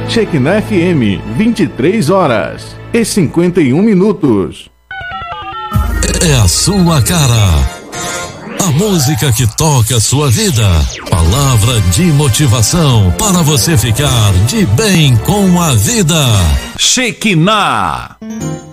Shekinah FM, 23 horas e 51 minutos. É a sua cara. A música que toca a sua vida. Palavra de motivação para você ficar de bem com a vida. Shekinah.